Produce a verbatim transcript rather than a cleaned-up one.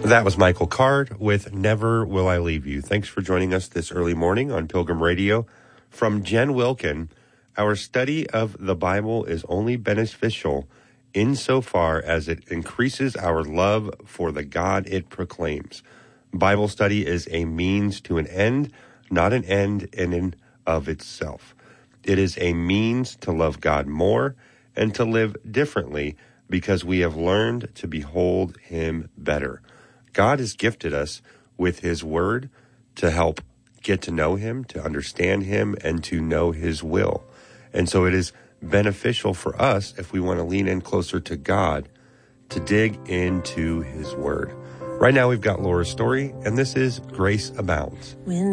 That was Michael Card with Never Will I Leave You. Thanks for joining us this early morning on Pilgrim Radio. From Jen Wilkin, our study of the Bible is only beneficial insofar as it increases our love for the God it proclaims. Bible study is a means to an end, not an end in and of itself. It is a means to love God more and to live differently because we have learned to behold him better. God has gifted us with his word to help get to know him, to understand him, and to know his will. And so it is beneficial for us, if we want to lean in closer to God, to dig into his word. Right now we've got Laura's story, and this is Grace Abounds. When